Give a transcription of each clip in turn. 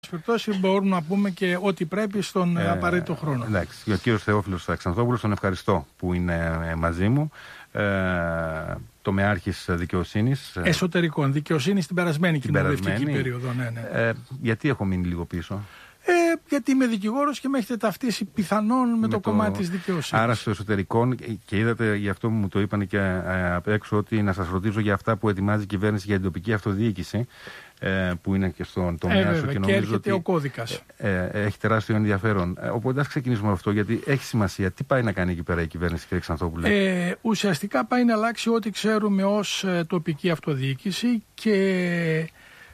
περιπτώσει μπορούμε να πούμε και ό,τι πρέπει στον απαραίτητο χρόνο. Εντάξει, ο κύριος Θεόφιλος Ξανθόπουλος, τον ευχαριστώ που είναι μαζί μου. Τομεάρχης δικαιοσύνης. Εσωτερικών, δικαιοσύνη στην περασμένη κοινοβουλευτική περίοδο. Ναι. Γιατί έχω μείνει λίγο πίσω? Γιατί είμαι δικηγόρος και με έχετε ταυτίσει πιθανόν με το κομμάτι της δικαιοσύνης. Άρα στο εσωτερικό, και είδατε, γι' αυτό μου το είπαν και απ' έξω, ότι να σας ρωτήσω για αυτά που ετοιμάζει η κυβέρνηση για την τοπική αυτοδιοίκηση, που είναι και στον τομέα σου, και νομίζω έρχεται ότι ο κώδικας. έχει τεράστιο ενδιαφέρον. Οπότε ας ξεκινήσουμε με αυτό, γιατί έχει σημασία. Τι πάει να κάνει εκεί πέρα η κυβέρνηση, κύριε Ξανθόπουλε? Ουσιαστικά πάει να αλλάξει ό,τι ξέρουμε ως τοπική αυτοδιοίκηση και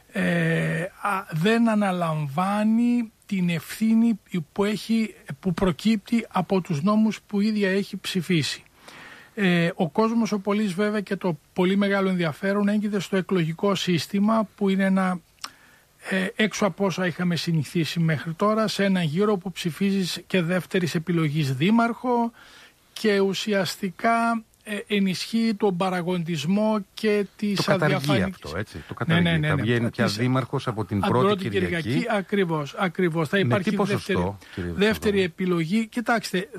δεν αναλαμβάνει την ευθύνη που προκύπτει από τους νόμους που ίδια έχει ψηφίσει. Ο κόσμος ο πολίτης βέβαια και το πολύ μεγάλο ενδιαφέρον έγκυται στο εκλογικό σύστημα, που είναι ένα έξω από όσα είχαμε συνηθίσει μέχρι τώρα, σε ένα γύρο που ψηφίζεις και δεύτερης επιλογής δήμαρχο και ουσιαστικά ενισχύει τον παραγοντισμό και τις αδιαφάνειες. Το καταργεί αυτό, έτσι. Το καταργεί. Θα βγαίνει πια δήμαρχος από την πρώτη Κυριακή. Ακριβώς. Θα υπάρχει δεύτερη επιλογή. Κοιτάξτε,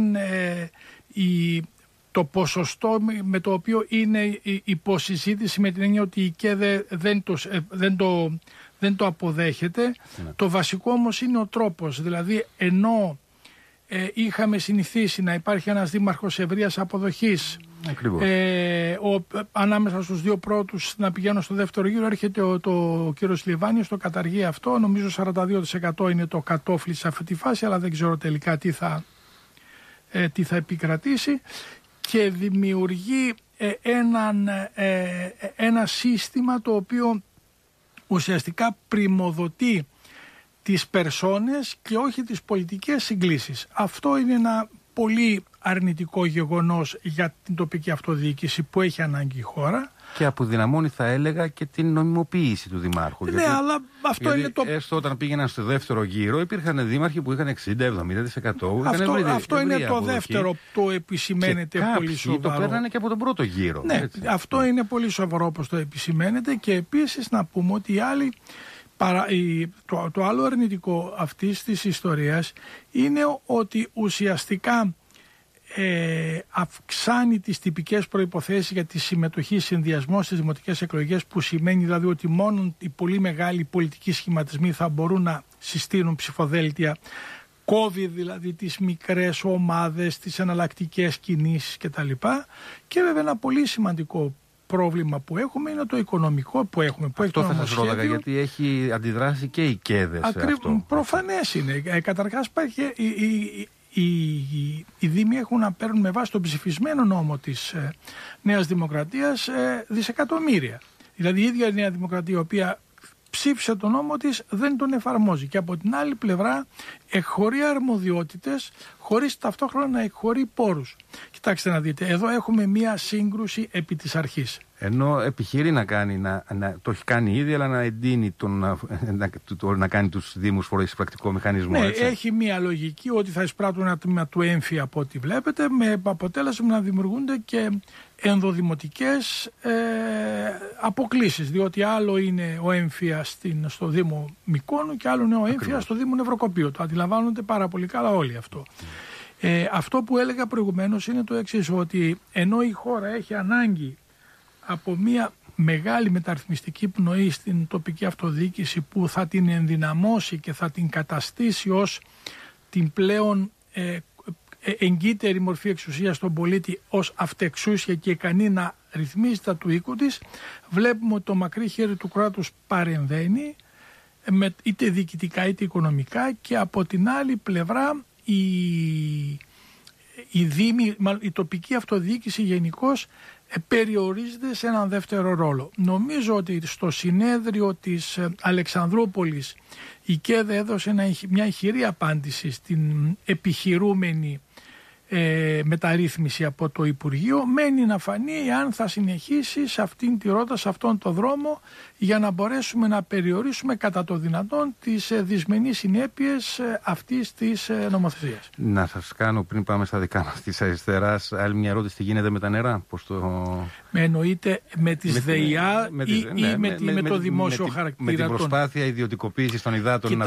το ποσοστό με το οποίο είναι υποσυζήτηση, με την έννοια ότι η ΚΕΔ δεν το αποδέχεται. Ναι. Το βασικό όμως είναι ο τρόπος. Δηλαδή, ενώ είχαμε συνηθίσει να υπάρχει ένας δήμαρχος ευρείας αποδοχής, ανάμεσα στους δύο πρώτους να πηγαίνουν στο δεύτερο γύρο, έρχεται ο κύριος Λιβάνιος, το καταργεί αυτό. Νομίζω 42% είναι το κατόφλι σε αυτή τη φάση, αλλά δεν ξέρω τελικά τι θα επικρατήσει, και δημιουργεί ένα σύστημα το οποίο ουσιαστικά πριμοδοτεί τις περσόνες και όχι τις πολιτικές συγκλήσεις. Αυτό είναι ένα πολύ αρνητικό γεγονός για την τοπική αυτοδιοίκηση που έχει ανάγκη η χώρα. Και αποδυναμώνει, θα έλεγα, και την νομιμοποίηση του δημάρχου. Ναι, αλλά αυτό είναι το... Έστω όταν πήγαιναν στο δεύτερο γύρο υπήρχαν δήμαρχοι που είχαν 60-70%. Αυτό είναι το δεύτερο, το επισημαίνεται πολύ σοβαρό. Το παίρνανε και από τον πρώτο γύρο. Ναι, αυτό είναι πολύ σοβαρό όπως το επισημαίνεται, και επίσης να πούμε ότι το άλλο αρνητικό αυτής της ιστορίας είναι ότι ουσιαστικά αυξάνει τις τυπικές προϋποθέσεις για τη συμμετοχή συνδυασμό στις δημοτικές εκλογές, που σημαίνει δηλαδή ότι μόνο οι πολύ μεγάλοι πολιτικοί σχηματισμοί θα μπορούν να συστήνουν ψηφοδέλτια, κόβει δηλαδή τις μικρές ομάδες, τις εναλλακτικές κινήσεις κτλ. Και βέβαια ένα πολύ σημαντικό πρόβλημα που έχουμε είναι το οικονομικό που έχουμε. Αυτό θα σας ρώταγα, γιατί έχει αντιδράσει και η ΚΕΔ σε αυτό. Προφανές είναι. Καταρχάς υπάρχει οι Δήμοι έχουν να παίρνουν με βάση τον ψηφισμένο νόμο της Νέας Δημοκρατίας δισεκατομμύρια. Δηλαδή η ίδια η Νέα Δημοκρατία, η οποία ψήφισε τον νόμο της, δεν τον εφαρμόζει. Και από την άλλη πλευρά εκχωρεί αρμοδιότητες χωρίς ταυτόχρονα να εκχωρεί πόρους. Κοιτάξτε να δείτε, εδώ έχουμε μία σύγκρουση επί της αρχής. Ενώ επιχειρεί να κάνει, το έχει κάνει ήδη, αλλά να εντείνει να κάνει τους Δήμους φορείς πρακτικό μηχανισμό. Ναι, έτσι. Έχει μία λογική ότι θα εισπράττουν ένα τμήμα του έμφυα από ό,τι βλέπετε, με αποτέλεσμα να δημιουργούνται και ενδοδημοτικές αποκλίσεις. Διότι άλλο είναι ο έμφυα στο Δήμο Μικόνου και άλλο είναι ο έμφυα στο Δήμο Νευροκοπείο. Το αντιλαμβάνονται πάρα πολύ καλά όλοι αυτό. Αυτό που έλεγα προηγουμένως είναι το εξής, ότι ενώ η χώρα έχει ανάγκη από μια μεγάλη μεταρρυθμιστική πνοή στην τοπική αυτοδιοίκηση που θα την ενδυναμώσει και θα την καταστήσει ως την πλέον εγκύτερη μορφή εξουσίας στον πολίτη, ως αυτεξούσια και ικανή να ρυθμίζει τα του οίκου της, βλέπουμε ότι το μακρύ χέρι του κράτους παρεμβαίνει, είτε διοικητικά είτε οικονομικά, και από την άλλη πλευρά η τοπική αυτοδιοίκηση γενικώς περιορίζεται σε έναν δεύτερο ρόλο. Νομίζω ότι στο συνέδριο της Αλεξανδρούπολης η ΚΕΔ έδωσε μια ηχηρή απάντηση στην επιχειρούμενη μεταρρύθμιση από το Υπουργείο. Μένει να φανεί αν θα συνεχίσει σε αυτήν τη ρότα, σε αυτόν τον δρόμο, για να μπορέσουμε να περιορίσουμε κατά το δυνατόν τις δυσμενείς συνέπειες αυτής της νομοθεσίας. Να σας κάνω, πριν πάμε στα δικά μας της αριστεράς, άλλη μια ερώτηση: τι γίνεται με τα νερά? Πώς το... Εννοείται με τις ΔΕΙΑ ή με το δημόσιο χαρακτήρα? Με την προσπάθεια ιδιωτικοποίησης των υδάτων.